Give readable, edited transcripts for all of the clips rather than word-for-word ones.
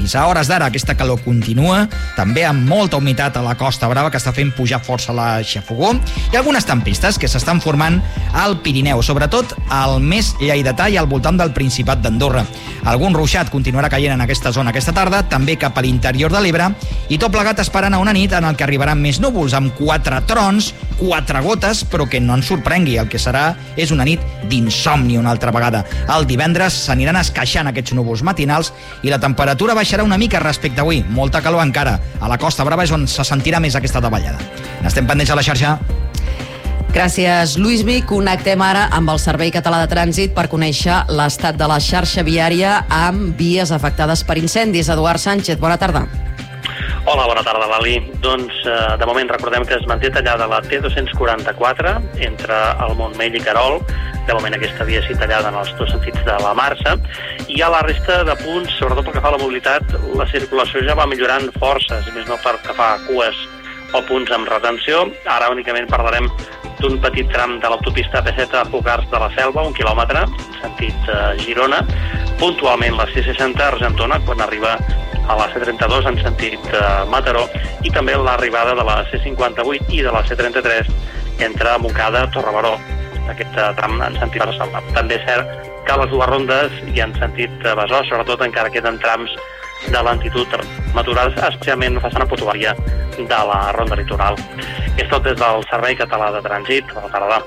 incendis. A hores d'ara aquesta calor continua, també amb molta humitat a la Costa Brava, que està fent pujar força la xafogó, i algunes tempestes que s'estan formant al Pirineu, sobretot al més lleidatà i al voltant del Principat d'Andorra. Algun ruixat continuarà caient en aquesta zona aquesta tarda, també cap a l'interior de l'Ebre, i tot plegat esperant a una nit en el que arribaran més núvols, amb 4 trons, 4 gotes, però que no ens sorprengui, el que serà és una nit d'insomni una altra vegada. El divendres s'aniran esqueixant aquests núvols matinals i la temperatura baixarà una mica respecte a avui. Molta calor encara. A la Costa Brava és on se sentirà més aquesta davallada. N'estem pendents a la xarxa. Gràcies, Lluís. Connectem ara amb el Servei Català de Trànsit per conèixer l'estat de la xarxa viària amb vies afectades per incendis. Eduard Sánchez, bona tarda. Hola, bona tarda, Lali. Doncs, de moment, recordem que es manté tallada la T244 entre el Montmell i Querol. De moment aquesta via sí tallada en els dos sentits de la marxa. I a la resta de punts, sobretot pel que fa a la mobilitat, la circulació ja va millorant força, si més no per que fa cues o punts amb retenció. Ara únicament parlarem d'un petit tram de l'autopista P7 a Fogars de la Selva, 1 quilòmetre, sentit Girona. Puntualment la C60 a Argentona, quan arriba a la C32 en sentit Mataró, i també l'arribada de la C58 i de la C33 entre Montcada i Torrebaró. Aquest tram en sentit Barcelona. També és cert que a les dues rondes i en sentit Besòs, sobretot encara queden trams de lentitud maturals, especialment façana portuària de la ronda litoral. És tot des del Servei Català de Trànsit. Bona tarda.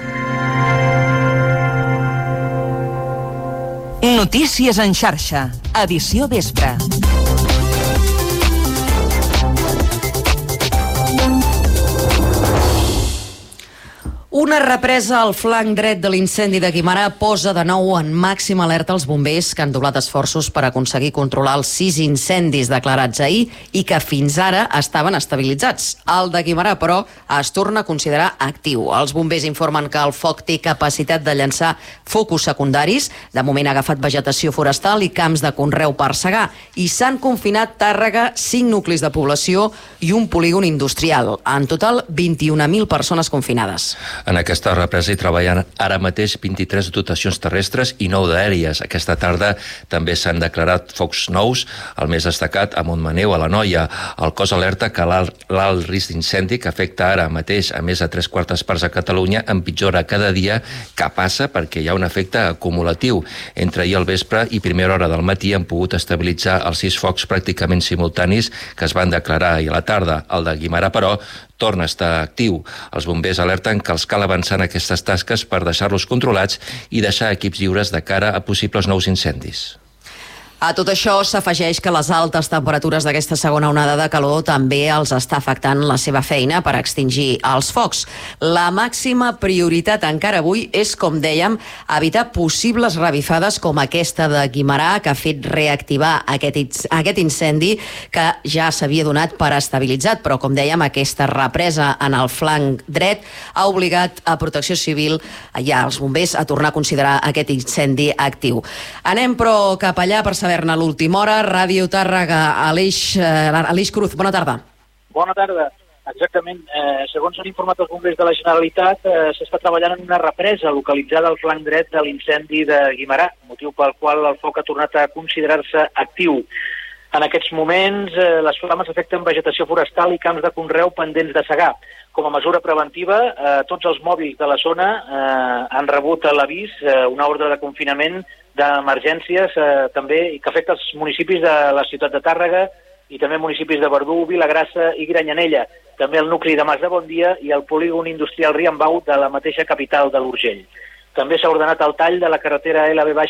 Notícies en xarxa, edició vespre. Una represa al flanc dret de l'incendi de Guimerà posa de nou en màxima alerta els bombers, que han doblat esforços per aconseguir controlar els 6 incendis declarats ahir i que fins ara estaven estabilitzats. El de Guimerà, però, es torna a considerar actiu. Els bombers informen que el foc té capacitat de llançar focus secundaris. De moment ha agafat vegetació forestal i camps de conreu per segar. I s'han confinat Tàrrega 5 nuclis de població i un polígon industrial. En total, 21.000 persones confinades. En aquesta represa hi treballen ara mateix 23 dotacions terrestres i 9 d'aèries. Aquesta tarda també s'han declarat focs nous, el més destacat a Montmaneu, a l'Anoia. El cos alerta que l'alt risc d'incendi, que afecta ara mateix a més de 3/4 parts a Catalunya, empitjora cada dia que passa perquè hi ha un efecte acumulatiu. Entre ahir al vespre i primera hora del matí han pogut estabilitzar els 6 focs pràcticament simultanis que es van declarar ahir a la tarda. El de Guimerà, però, torna a estar actiu. Els bombers alerten que els cal avançar en aquestes tasques per deixar-los controlats i deixar equips lliures de cara a possibles nous incendis. A tot això s'afegeix que les altes temperatures d'aquesta segona onada de calor també els està afectant la seva feina per extingir els focs. La màxima prioritat encara avui és, com dèiem, evitar possibles revifades com aquesta de Guimerà, que ha fet reactivar aquest incendi que ja s'havia donat per estabilitzat, però, com dèiem, aquesta represa en el flanc dret ha obligat a Protecció Civil i als bombers a tornar a considerar aquest incendi actiu. Anem, però, cap allà per saber l'última hora. Ràdio Tàrrega, Aleix Cruz, bona tarda. Bona tarda. Exactament. Segons han informat els bombers de la Generalitat, s'està treballant en una represa localitzada al flanc dret de l'incendi de Guimerà, motiu pel qual el foc ha tornat a considerar-se actiu. En aquests moments, les flames afecten vegetació forestal i camps de conreu pendents de segar. Com a mesura preventiva, tots els mòbils de la zona han rebut l'avís, una ordre de confinament d'emergències també, que afecta els municipis de la ciutat de Tàrrega i també municipis de Verdú, Vilagrassa i Granyanella, també el nucli de Mas de Bondia i el polígon industrial Riambau de la mateixa capital de l'Urgell. També s'ha ordenat el tall de la carretera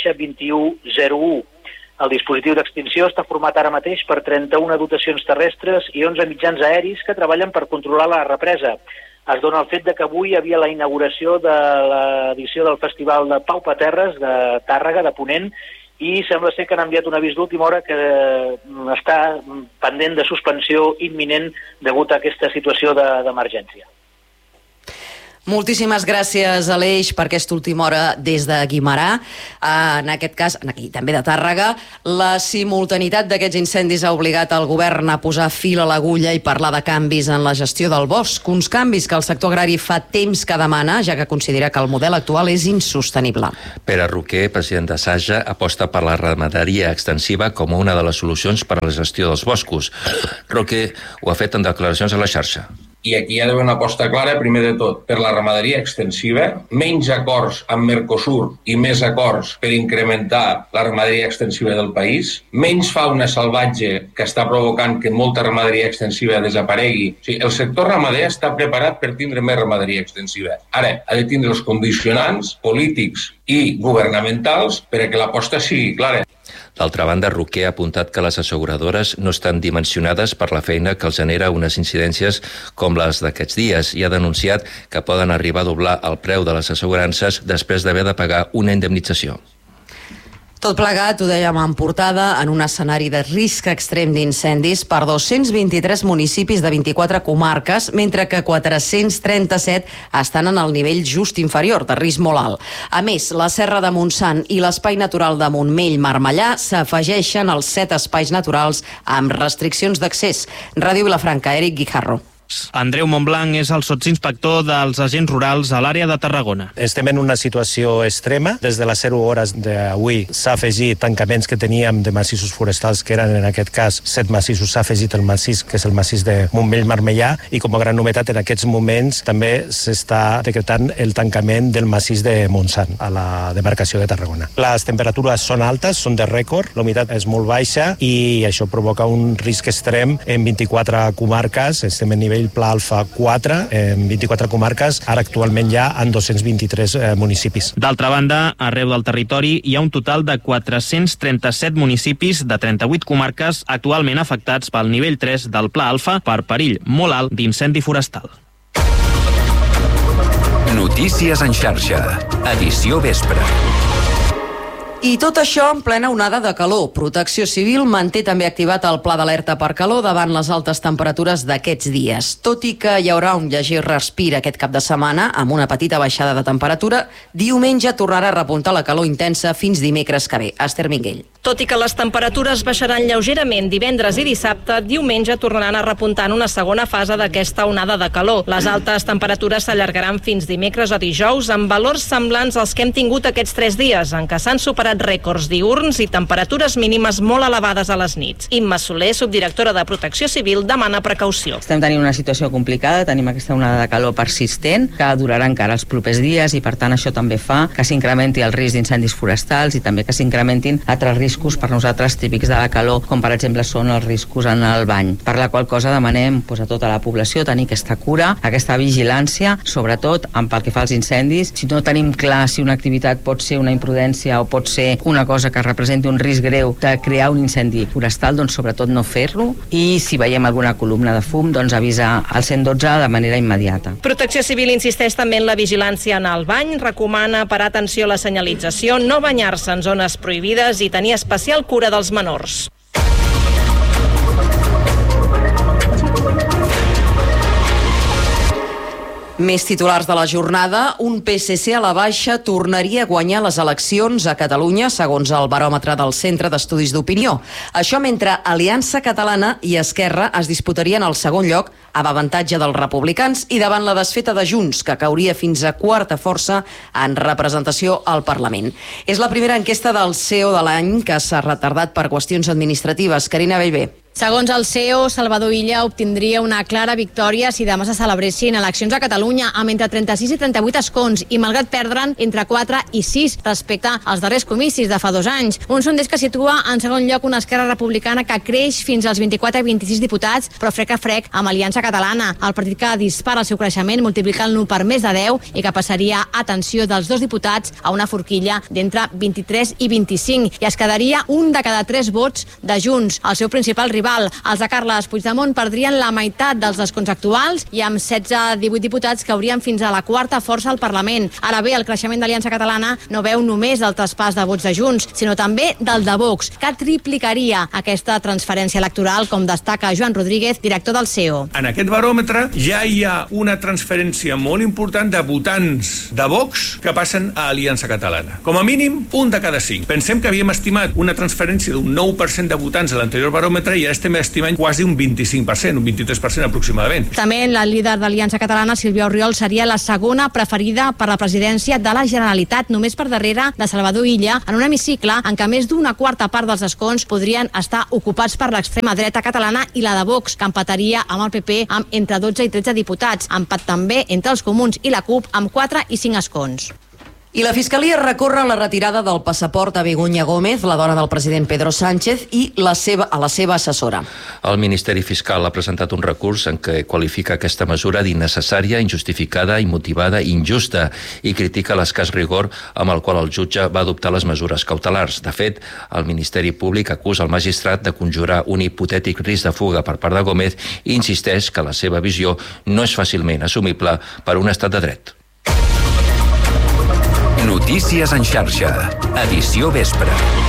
LB-2101. El dispositiu d'extinció està format ara mateix per 31 dotacions terrestres i 11 mitjans aeris que treballen per controlar la represa. Es dona el fet que avui hi havia la inauguració de l'edició del Festival de Pau Paterres de Tàrrega, de Ponent, i sembla ser que han enviat un avís d'última hora que està pendent de suspensió imminent degut a aquesta situació d'emergència. Moltíssimes gràcies, Aleix, per aquesta última hora des de Guimerà. En aquest cas, aquí també de Tàrrega, la simultaneïtat d'aquests incendis ha obligat el govern a posar fil a l'agulla i parlar de canvis en la gestió del bosc, uns canvis que el sector agrari fa temps que demana, ja que considera que el model actual és insostenible. Pere Roquer, president de Saja, aposta per la ramaderia extensiva com una de les solucions per a la gestió dels boscos. Roquer ho ha fet en declaracions a la xarxa. I aquí hi ha d'haver una aposta clara, primer de tot, per la ramaderia extensiva, menys acords amb Mercosur i més acords per incrementar la ramaderia extensiva del país, menys fauna salvatge que està provocant que molta ramaderia extensiva desaparegui. O sigui, el sector ramader està preparat per tindre més ramaderia extensiva. Ara, ha de tindre els condicionants polítics i governamentals perquè l'aposta sigui clara. D'altra banda, Roquer ha apuntat que les asseguradores no estan dimensionades per la feina que els genera unes incidències com les d'aquests dies i ha denunciat que poden arribar a doblar el preu de les assegurances després d'haver de pagar una indemnització. Tot plegat, ho dèiem en portada, en un escenari de risc extrem d'incendis per 223 municipis de 24 comarques, mentre que 437 estan en el nivell just inferior, de risc molt alt. A més, la Serra de Montsant i l'Espai Natural de Montmell-Marmellà s'afegeixen als 7 espais naturals amb restriccions d'accés. Ràdio Vilafranca, Eric Guijarro. Andreu Montblanc és el sotsinspector dels agents rurals a l'àrea de Tarragona. Estem en una situació extrema. Des de les 0 hores d'avui s'ha afegit tancaments que teníem de massissos forestals, que eren en aquest cas 7 massissos, s'ha afegit el massís, que és el massís de Montmell-Marmellà, i com a gran novetat en aquests moments també s'està decretant el tancament del massís de Montsant, a la demarcació de Tarragona. Les temperatures són altes, són de rècord, l'humitat és molt baixa i això provoca un risc extrem en 24 comarques. Estem en nivell Pla Alfa 4, en 24 comarques, ara actualment ja en 223 municipis. D'altra banda, arreu del territori hi ha un total de 437 municipis de 38 comarques actualment afectats pel nivell 3 del Pla Alfa per perill molt alt d'incendi forestal. Notícies en xarxa, edició vespre. I tot això en plena onada de calor. Protecció Civil manté també activat el pla d'alerta per calor davant les altes temperatures d'aquests dies. Tot i que hi haurà un lleger respir aquest cap de setmana, amb una petita baixada de temperatura, diumenge tornarà a repuntar la calor intensa fins dimecres que ve. Esther Minguell. Tot i que les temperatures baixaran lleugerament divendres i dissabte, diumenge tornaran a repuntar en una segona fase d'aquesta onada de calor. Les altes temperatures s'allargaran fins dimecres o dijous amb valors semblants als que hem tingut aquests 3 dies, en què s'han superat rècords diürns i temperatures mínimes molt elevades a les nits. Imma Soler, subdirectora de Protecció Civil, demana precaució. Estem tenint una situació complicada, tenim aquesta onada de calor persistent que durarà encara els propers dies i per tant això també fa que s'incrementi el risc d'incendis forestals i també que s'incrementin altres riscos per nosaltres típics de la calor, com per exemple són els riscos en el bany. Per la qual cosa demanem a tota la població tenir aquesta cura, aquesta vigilància, sobretot pel que fa als incendis. Si no tenim clar si una activitat pot ser una imprudència o pot ser una cosa que representi un risc greu de crear un incendi forestal, doncs sobretot no fer-lo, i si veiem alguna columna de fum, doncs avisar al 112 de manera immediata. Protecció Civil insisteix també en la vigilància en el bany, recomana parar atenció a la senyalització, no banyar-se en zones prohibides i tenir especial cura dels menors. Més titulars de la jornada. Un PSC a la baixa tornaria a guanyar les eleccions a Catalunya, segons el baròmetre del Centre d'Estudis d'Opinió. Això mentre Aliança Catalana i Esquerra es disputarien el segon lloc, amb avantatge dels republicans i davant la desfeta de Junts, que cauria fins a quarta força en representació al Parlament. És la primera enquesta del CEO de l'any que s'ha retardat per qüestions administratives. Carina Bellver. Segons el CEO, Salvador Illa obtindria una clara victòria si demà se celebressin eleccions a Catalunya amb entre 36 i 38 escons i malgrat perdre'n entre 4 i 6 respecte als darrers comicis de fa 2 anys. Un sondeix que situa en segon lloc una Esquerra Republicana que creix fins als 24 i 26 diputats, però frec a frec amb Aliança Catalana, el partit que dispara el seu creixement multiplicant-lo per més de 10 i que passaria, atenció, dels 2 diputats a una forquilla d'entre 23 i 25 i es quedaria un de cada 3 vots de Junts, el seu principal rival rival. Els de Carles Puigdemont perdrien la meitat dels escons actuals i amb 16-18 diputats caurien fins a la quarta força al Parlament. Ara bé, el creixement d'Aliança Catalana no veu només el traspàs de vots de Junts, sinó també del de Vox, que triplicaria aquesta transferència electoral, com destaca Joan Rodríguez, director del CEO. En aquest baròmetre ja hi ha una transferència molt important de votants de Vox que passen a Aliança Catalana. Com a mínim, 1 de cada 5. Pensem que havíem estimat una transferència d'un 9% de votants a l'anterior baròmetre i ara estem estimant quasi un 25%, un 23% aproximadament. També la líder d'Aliança Catalana, Sílvia Orriol, seria la segona preferida per la presidència de la Generalitat, només per darrere de Salvador Illa, en un hemicicle en què més d'una quarta part dels escons podrien estar ocupats per l'extrema dreta catalana i la de Vox, que empataria amb el PP amb entre 12 i 13 diputats. Empat també entre els Comuns i la CUP amb 4 i 5 escons. I la Fiscalia recorre la retirada del passaport a Begoña Gómez, la dona del president Pedro Sánchez, i a la seva assessora. El Ministeri Fiscal ha presentat un recurs en què qualifica aquesta mesura d'innecessària, injustificada, immotivada i injusta i critica l'escàs rigor amb el qual el jutge va adoptar les mesures cautelars. De fet, el Ministeri Públic acusa el magistrat de conjurar un hipotètic risc de fuga per part de Gómez i insisteix que la seva visió no és fàcilment assumible per un estat de dret. Notícies en xarxa, edició vespre.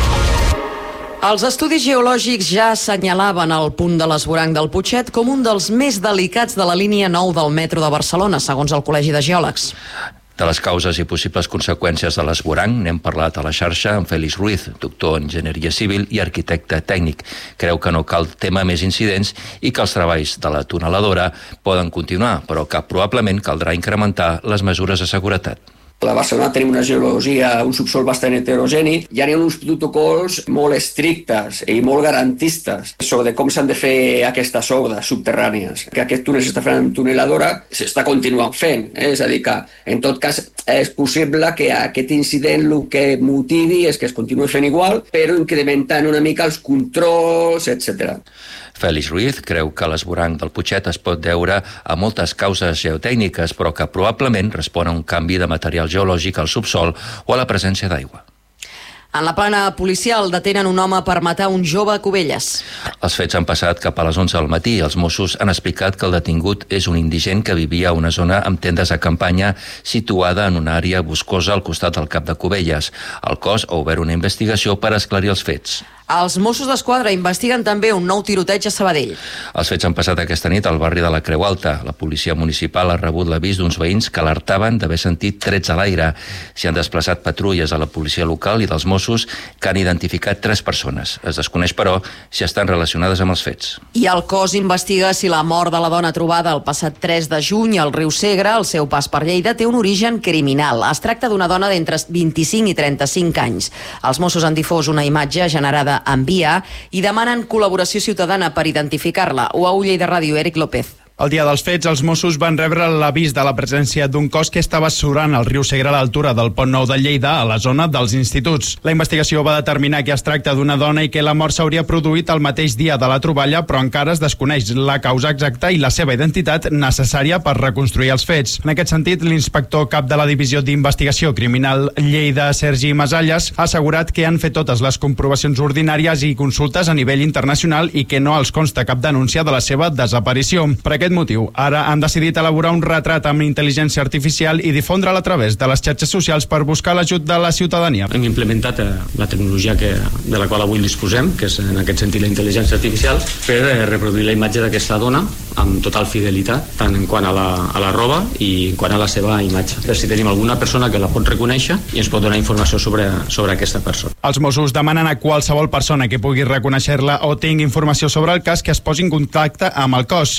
Els estudis geològics ja assenyalaven el punt de l'esvoranc del Putxet com un dels més delicats de la línia 9 del metro de Barcelona, segons el Col·legi de Geòlegs. De les causes i possibles conseqüències de l'esvoranc n'hem parlat a la xarxa amb Félix Ruiz, doctor en enginyeria civil i arquitecte tècnic. Creu que no cal tema més incidents i que els treballs de la tuneladora poden continuar, però que probablement caldrà incrementar les mesures de seguretat. A Barcelona tenim una geologia, un subsol bastant heterogeni, hi ha uns protocols molt estrictes i molt garantistes sobre com s'han de fer aquestes obres subterrànies. Que aquest túnel s'està fent amb tuneladora, s'està continuant fent. És a dir, que en tot cas és possible que aquest incident el que motivi és que es continuï fent igual, però incrementant una mica els controls, etc. Félix Ruiz creu que l'esvoranc del Putxet es pot deure a moltes causes geotècniques, però que probablement respon a un canvi de material geològic al subsol o a la presència d'aigua. En la plana policial detenen un home per matar un jove a Cubelles. Els fets han passat cap a les 11 del matí. Els Mossos han explicat que el detingut és un indigent que vivia a una zona amb tendes de campanya situada en una àrea boscosa al costat del Cap de Cubelles. El cos ha obert una investigació per esclarir els fets. Els Mossos d'Esquadra investiguen també un nou tiroteig a Sabadell. Els fets han passat aquesta nit al barri de la Creu Alta. La policia municipal ha rebut l'avís d'uns veïns que alertaven d'haver sentit trets a l'aire. S'hi han desplaçat patrulles de la policia local i dels Mossos que han identificat 3 persones. Es desconeix, però, si estan relacionades amb els fets. I el cos investiga si la mort de la dona trobada el passat 3 de juny al riu Segre, al seu pas per Lleida, té un origen criminal. Es tracta d'una dona d'entre 25 i 35 anys. Els Mossos han difós una imatge generada en via i demanen col·laboració ciutadana per identificar-la. Ho a Lleida Ràdio, Eric López. El dia dels fets, els Mossos van rebre l'avís de la presència d'un cos que estava surant al riu Segre a l'altura del Pont Nou de Lleida, a la zona dels instituts. La investigació va determinar que es tracta d'una dona i que la mort s'hauria produït el mateix dia de la troballa, però encara es desconeix la causa exacta i la seva identitat necessària per reconstruir els fets. En aquest sentit, l'inspector cap de la Divisió d'Investigació Criminal Lleida, Sergi Masalles, ha assegurat que han fet totes les comprovacions ordinàries i consultes a nivell internacional i que no els consta cap denúncia de la seva desaparició. Per aquest motiu, ara han decidit elaborar un retrat amb intel·ligència artificial i difondre'l a través de les xarxes socials per buscar l'ajut de la ciutadania. Hem implementat la tecnologia de la qual avui disposem, que és en aquest sentit la intel·ligència artificial, per reproduir la imatge d'aquesta dona amb total fidelitat, tant en quant a la roba i en quant a la seva imatge. Per si tenim alguna persona que la pot reconèixer i ens pot donar informació sobre aquesta persona. Els Mossos demanen a qualsevol persona que pugui reconèixer-la o tingui informació sobre el cas que es posi en contacte amb el cos.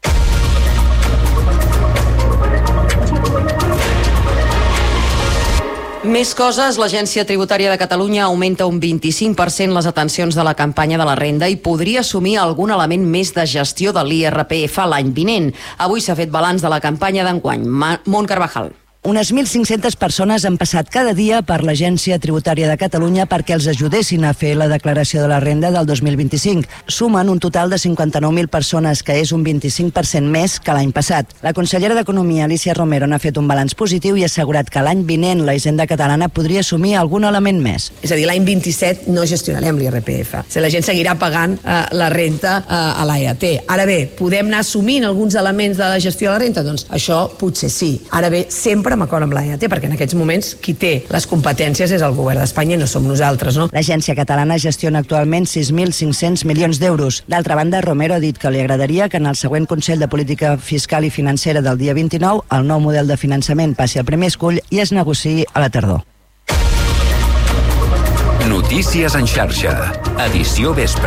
Més coses, l'Agència Tributària de Catalunya augmenta un 25% les atencions de la campanya de la renda i podria assumir algun element més de gestió de l'IRPF l'any vinent. Avui s'ha fet balanç de la campanya d'enguany. Mont Carvajal. Unes 1.500 persones han passat cada dia per l'Agència Tributària de Catalunya perquè els ajudessin a fer la declaració de la renda del 2025. Sumen un total de 59.000 persones, que és un 25% més que l'any passat. La consellera d'Economia, Alicia Romero, n'ha fet un balanç positiu i ha assegurat que l'any vinent la Hisenda catalana podria assumir algun element més. És a dir, l'any 27 no gestionarem l'IRPF. La gent seguirà pagant la renta a l'AET. Ara bé, podem anar assumint alguns elements de la gestió de la renta? Doncs això potser sí. Ara bé, sempre amb acord amb l'AET, perquè en aquests moments qui té les competències és el govern d'Espanya i no som nosaltres, no? L'agència catalana gestiona actualment 6.500 milions d'euros. D'altra banda, Romero ha dit que li agradaria que en el següent Consell de Política Fiscal i Financera del dia 29 el nou model de finançament passi al primer escull i es negociï a la tardor. Notícies en xarxa. Edició vespre.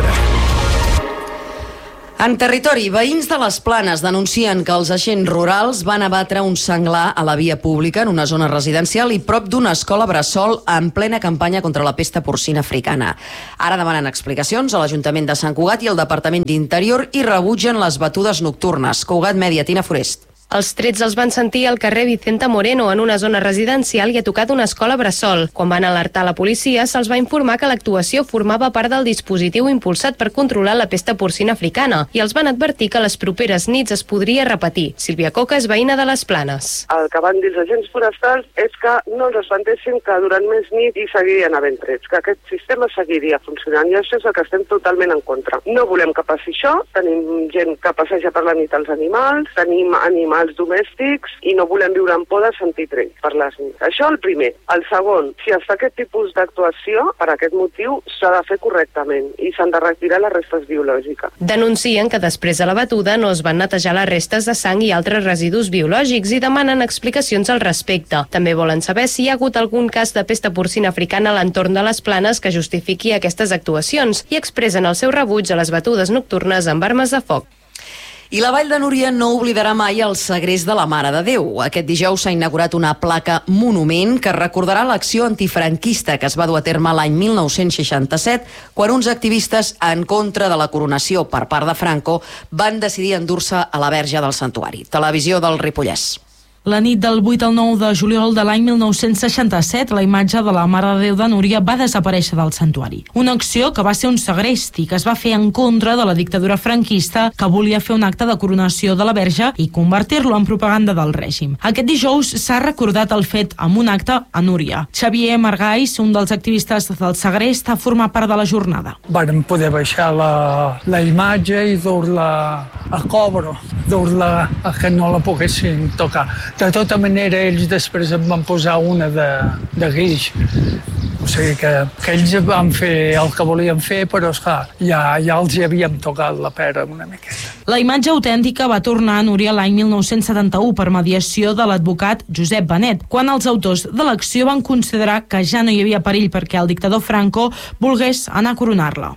En territori, veïns de les Planes denuncien que els agents rurals van abatre un senglar a la via pública en una zona residencial i prop d'una escola bressol en plena campanya contra la pesta porcina africana. Ara demanen explicacions a l'Ajuntament de Sant Cugat i al Departament d'Interior i rebutgen les batudes nocturnes. Cugat Mèdia, Tina Forest. Els trets els van sentir al carrer Vicenta Moreno, en una zona residencial i a tocar d'una escola bressol. Quan van alertar la policia, se'ls va informar que l'actuació formava part del dispositiu impulsat per controlar la pesta porcina africana i els van advertir que les properes nits es podria repetir. Sílvia Coca és veïna de les Planes. El que van dir els agents forestals és que no ens espantéssim que durant més nit hi seguirien havent trets, que aquest sistema seguiria funcionant i això és el que estem totalment en contra. No volem que passi això, tenim gent que passeja per la nit als animals, tenim animals domèstics i no volem viure en por de sentir trets per les nits. Això el primer. El segon, si es fa aquest tipus d'actuació, per aquest motiu s'ha de fer correctament i s'han de retirar les restes biològiques. Denuncien que després de la batuda no es van netejar les restes de sang i altres residus biològics i demanen explicacions al respecte. També volen saber si hi ha hagut algun cas de pesta porcina africana a l'entorn de les Planes que justifiqui aquestes actuacions i expressen el seu rebuig a les batudes nocturnes amb armes de foc. I la Vall de Núria no oblidarà mai el segrest de la Mare de Déu. Aquest dijous s'ha inaugurat una placa monument que recordarà l'acció antifranquista que es va dur a terme l'any 1967, quan uns activistes en contra de la coronació per part de Franco van decidir endur-se a la Verge del Santuari. Televisió del Ripollès. La nit del 8 al 9 de juliol de l'any 1967, la imatge de la Mare de Déu de Núria va desaparèixer del santuari. Una acció que va ser un segrest i que es va fer en contra de la dictadura franquista, que volia fer un acte de coronació de la Verge i convertir-lo en propaganda del règim. Aquest dijous s'ha recordat el fet amb un acte a Núria. Xavier Margais, un dels activistes del segrest, ha format part de la jornada. Vàrem poder baixar la imatge i dur-la a cobro, dur-la a que no la poguessin tocar. De tota manera, ells després em van posar una de guix. O sigui que ells van fer el que volien fer, però esclar, ja els hi havíem tocat la pera una miqueta. La imatge autèntica va tornar a Núria l'any 1971 per mediació de l'advocat Josep Benet, quan els autors de l'acció van considerar que ja no hi havia perill perquè el dictador Franco volgués anar a coronar-la.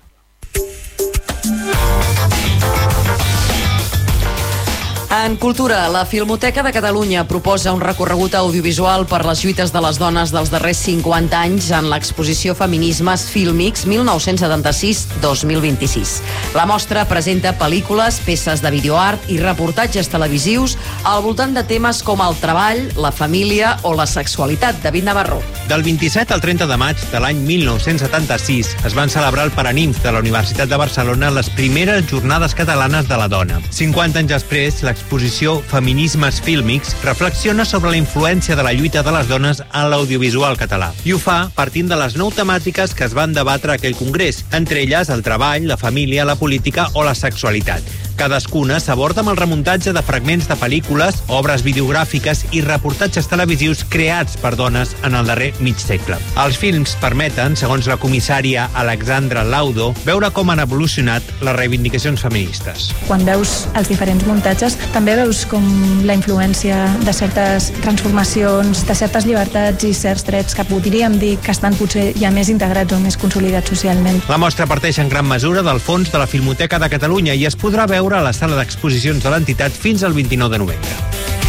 En cultura, la Filmoteca de Catalunya proposa un recorregut audiovisual per les lluites de les dones dels darrers 50 anys en l'exposició Feminismes Fílmics 1976-2026. La mostra presenta pel·lícules, peces de videoart i reportatges televisius al voltant de temes com el treball, la família o la sexualitat. David Navarro. Del 27 al 30 de maig de l'any 1976 es van celebrar al Paranimf de la Universitat de Barcelona les primeres jornades catalanes de la dona. 50 anys després, l'exposició Feminismes Fílmics reflexiona sobre la influència de la lluita de les dones en l'audiovisual català. I ho fa partint de les 9 temàtiques que es van debatre a aquell congrés, entre elles el treball, la família, la política o la sexualitat. Cadascuna s'aborda amb el remuntatge de fragments de pel·lícules, obres videogràfiques i reportatges televisius creats per dones en el darrer mig segle. Els films permeten, segons la comissària Alexandra Laudo, veure com han evolucionat les reivindicacions feministes. Quan veus els diferents muntatges, també veus com la influència de certes transformacions, de certes llibertats i certs drets que podríem dir que estan potser ja més integrats o més consolidats socialment. La mostra parteix en gran mesura del fons de la Filmoteca de Catalunya i es podrà veure a la sala d'exposicions de l'entitat fins al 29 de novembre.